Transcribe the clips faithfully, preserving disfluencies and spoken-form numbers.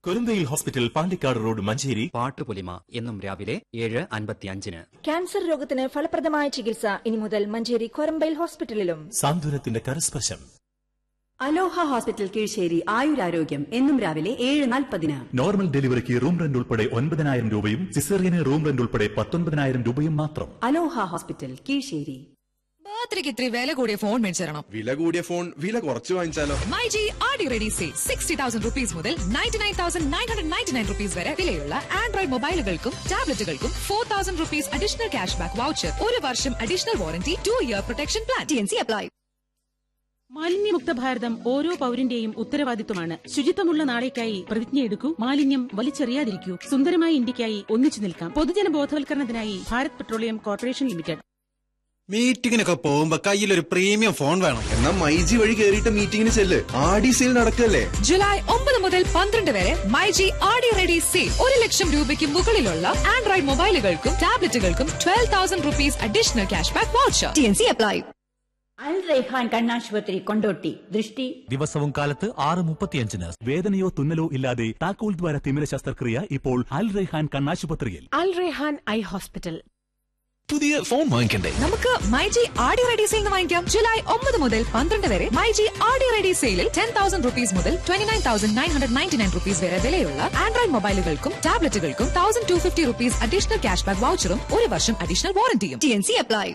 കൊരന്തയിൽ hospital, Pandikkad road, Manjeri. Pattupolima എന്നും രാവിലെ ഏഴ് അൻപത്തിയഞ്ചിന്. ക്യാൻസർ രോഗത്തിന് ഫലപ്രദമായ ചികിത്സ ഇനി മുതൽ മഞ്ചേരി കൊരമ്പയിൽ ഹോസ്പിറ്റലിലും. സാന്ത്വനത്തിന്റെ കരസ്പർശം. അലോഹ ഹോസ്പിറ്റൽ കീഴ്ശേരി ആയുരാരോഗ്യം എന്നും രാവിലെ ഏഴ് നാൽപ്പതിന്. നോർമൽ ഡെലിവറിക്ക് റൂം റെന്റ് ഉൾപ്പെടെ ഒൻപതിനായിരം രൂപയും സിസേറിയന് റൂം റെന്റ് ഉൾപ്പെടെ പത്തൊൻപതിനായിരം രൂപയും മാത്രം. അലോഹ ഹോസ്പിറ്റൽ കീഴ്ശേരി. ബർത്ത്ഡേക്ക് ഇത്തിരി വില കൂടിയ ഫോൺ മേടിച്ചു തരണം. വില കൂടിയ ഫോൺ വില കുറച്ച് വാങ്ങിച്ചാലോ? മൈജി ആടി ready say sixty thousand rupees മുതൽ ninety nine thousand nine hundred ninety nine rupees വരെ വിലയുള്ള Android മൊബൈലുകൾക്കും ടാബ്ലറ്റുകൾക്കും four thousand rupees additional cash back voucher, ഒരു വർഷം additional warranty, two year protection plan. T N C apply. മാലിന്യമുക്ത ഭാരതം ഓരോ പൌരന്റെയും ഉത്തരവാദിത്വമാണ്. ശുചിത്വമുള്ള നാളേക്കായി പ്രതിജ്ഞയെടുക്കൂ. മാലിന്യം വലിച്ചെറിയാതിരിക്കൂ. സുന്ദരമായ ഇന്ത്യക്കായി ഒന്നിച്ചു നിൽക്കാം. പൊതുജന ബോധവൽക്കരണത്തിനായി ഭാരത് പെട്രോളിയം കോർപ്പറേഷൻ ലിമിറ്റഡ്. മീറ്റിംഗിനൊക്കെ പോകുമ്പോ കയ്യിലൊരു പ്രീമിയം ഫോൺ വേണം. എന്നാ മൈജി വഴി കേറിയിട്ട് മീറ്റിംഗിന് ചെല്ല്. ആടി സെയിൽ നടക്കല്ലേ. ജൂലൈ ഒമ്പത് മുതൽ പന്ത്രണ്ട് വരെ മൈജി ആടി റെഡി സെയിൽ. ഒരു ലക്ഷം രൂപയ്ക്ക് മുകളിലുള്ള Android മൊബൈലുകൾക്കും ടാബ്ലറ്റുകൾക്കും twelve thousand rupees additional cash back voucher. T N C apply. അൽ റൈഹാൻ കണ്ണാശുപത്രി, കൊണ്ടോട്ടി. ദൃഷ്ടി ദിവസവും കാലത്ത് ആറ് മുപ്പത്തിയഞ്ചിന്. വേദനയോ തുന്നലോ ഇല്ലാതെ താക്കോൽ ദ്വാര തിമിര ശസ്ത്രക്രിയ ഇപ്പോൾ അൽ റൈഹാൻ കണ്ണാശുപത്രിയിൽ. അൽ റൈഹാൻ ഐ ഹോസ്പിറ്റൽ. പുതിയ ഫോൺ വാങ്ങിക്കണ്ടേ? നമുക്ക് മൈജി ആടി റെഡി സെയിൽ വാങ്ങിക്കാം. ജൂലൈ ഒമ്പത് മുതൽ പന്ത്രണ്ട് വരെ മൈജി ആടി റെഡി സെയിലിൽ ടെൻ തൗസൻഡ് റുപ്പീസ് മുതൽ twenty nine thousand nine hundred ninety nine rupees വരെ വിലയുള്ള Android മൊബൈലുകൾക്കും ടാബ്ലറ്റുകൾക്കും thousand two fifty rupees additional cash back വൗച്ചറും, ഒരു വർഷം additional വാറന്റിയും. T N C apply.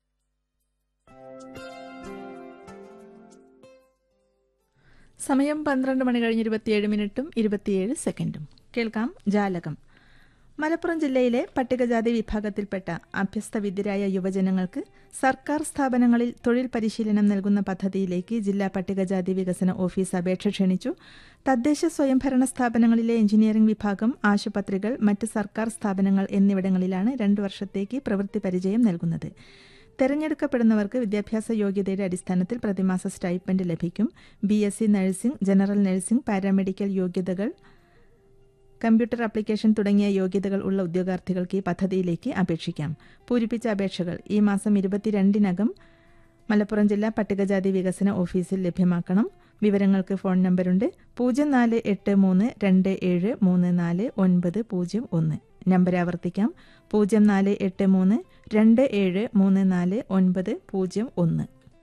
സമയം പന്ത്രണ്ട് മണി കഴിഞ്ഞ് ഇരുപത്തിയേഴ് മിനിറ്റും ഇരുപത്തിയേഴ് സെക്കൻഡും. കേൾക്കാം ജാലകം. മലപ്പുറം ജില്ലയിലെ പട്ടികജാതി വിഭാഗത്തിൽപ്പെട്ട അഭ്യസ്തവിദ്യരായ യുവജനങ്ങൾക്ക് സർക്കാർ സ്ഥാപനങ്ങളിൽ തൊഴിൽ പരിശീലനം നൽകുന്ന പദ്ധതിയിലേക്ക് ജില്ലാ പട്ടികജാതി വികസന ഓഫീസ് അപേക്ഷ ക്ഷണിച്ചു. തദ്ദേശ സ്വയംഭരണ സ്ഥാപനങ്ങളിലെ എഞ്ചിനീയറിംഗ് വിഭാഗം, ആശുപത്രികൾ, മറ്റ് സർക്കാർ സ്ഥാപനങ്ങൾ എന്നിവിടങ്ങളിലാണ് രണ്ടു വർഷത്തേക്ക് പ്രവൃത്തി പരിചയം നൽകുന്നത്. തെരഞ്ഞെടുക്കപ്പെടുന്നവർക്ക് വിദ്യാഭ്യാസ യോഗ്യതയുടെ അടിസ്ഥാനത്തിൽ പ്രതിമാസ സ്റ്റൈപ്പൻഡ് ലഭിക്കും. B S C nursing, general nursing, paramedical യോഗ്യതകൾ, കമ്പ്യൂട്ടർ ആപ്ലിക്കേഷൻ തുടങ്ങിയ യോഗ്യതകൾ ഉള്ള ഉദ്യോഗാർത്ഥികൾക്ക് ഈ പദ്ധതിയിലേക്ക് അപേക്ഷിക്കാം. പൂരിപ്പിച്ച അപേക്ഷകൾ ഈ മാസം ഇരുപത്തിരണ്ടിനകം മലപ്പുറം ജില്ലാ പട്ടികജാതി വികസന ഓഫീസിൽ ലഭ്യമാക്കണം. വിവരങ്ങൾക്ക് ഫോൺ നമ്പറുണ്ട്. പൂജ്യം നാല് എട്ട് മൂന്ന് രണ്ട് ഏഴ് മൂന്ന് നാല് ഒൻപത് പൂജ്യം ഒന്ന്. നമ്പർ ആവർത്തിക്കാം. പൂജ്യം നാല് എട്ട് മൂന്ന് രണ്ട് ഏഴ് മൂന്ന് നാല് ഒൻപത് പൂജ്യം ഒന്ന്.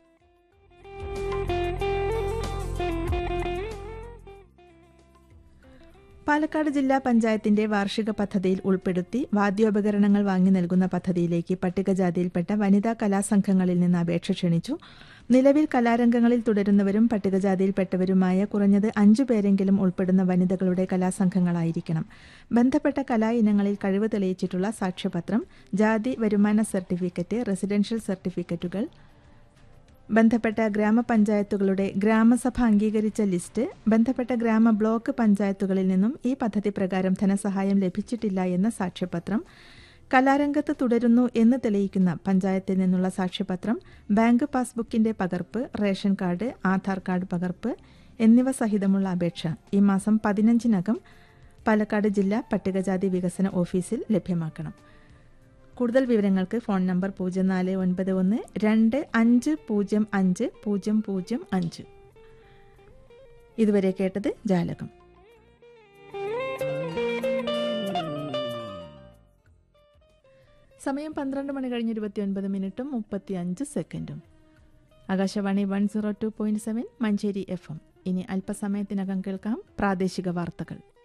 പാലക്കാട് ജില്ലാ പഞ്ചായത്തിന്റെ വാർഷിക പദ്ധതിയിൽ ഉൾപ്പെടുത്തി വാദ്യോപകരണങ്ങൾ വാങ്ങി നൽകുന്ന പദ്ധതിയിലേക്ക് പട്ടികജാതിയിൽപ്പെട്ട വനിതാ കലാസംഘങ്ങളിൽ നിന്ന് അപേക്ഷ ക്ഷണിച്ചു. നിലവിൽ കലാരംഗങ്ങളിൽ തുടരുന്നവരും പട്ടികജാതിയിൽപ്പെട്ടവരുമായ കുറഞ്ഞത് അഞ്ചു പേരെങ്കിലും ഉൾപ്പെടുന്ന വനിതകളുടെ കലാസംഘങ്ങളായിരിക്കണം. ബന്ധപ്പെട്ട കലാ ഇനങ്ങളിൽ കഴിവ് തെളിയിച്ചിട്ടുള്ള സാക്ഷ്യപത്രം, ജാതി വരുമാന സർട്ടിഫിക്കറ്റ്, റെസിഡൻഷ്യൽ സർട്ടിഫിക്കറ്റുകൾ, ബന്ധപ്പെട്ട ഗ്രാമപഞ്ചായത്തുകളുടെ ഗ്രാമസഭ അംഗീകരിച്ച ലിസ്റ്റ്, ബന്ധപ്പെട്ട ഗ്രാമ ബ്ലോക്ക് പഞ്ചായത്തുകളിൽ നിന്നും ഈ പദ്ധതി പ്രകാരം ധനസഹായം ലഭിച്ചിട്ടില്ല എന്ന സാക്ഷ്യപത്രം, കലാരംഗത്ത് തുടരുന്നു എന്ന് തെളിയിക്കുന്ന പഞ്ചായത്തിൽ നിന്നുള്ള സാക്ഷ്യപത്രം, ബാങ്ക് പാസ്ബുക്കിന്റെ പകർപ്പ്, റേഷൻ കാർഡ്, ആധാർ കാർഡ് പകർപ്പ് എന്നിവ സഹിതമുള്ള അപേക്ഷ ഈ മാസം പതിനഞ്ചിനകം പാലക്കാട് ജില്ലാ പട്ടികജാതി വികസന ഓഫീസിൽ ലഭ്യമാക്കണം. കൂടുതൽ വിവരങ്ങൾക്ക് ഫോൺ നമ്പർ പൂജ്യം നാല് ഒൻപത് ഒന്ന് രണ്ട് അഞ്ച് പൂജ്യം അഞ്ച് പൂജ്യം പൂജ്യം അഞ്ച്. ഇതുവരെ കേട്ടത് ജാലകം. സമയം പന്ത്രണ്ട് മണി കഴിഞ്ഞ് ഇരുപത്തിയൊൻപത് മിനിറ്റും മുപ്പത്തിയഞ്ച് സെക്കൻഡും. Akashvani one zero two point seven Manjeri F M. ഇനി അല്പസമയത്തിനകം കേൾക്കാം പ്രാദേശിക വാർത്തകൾ.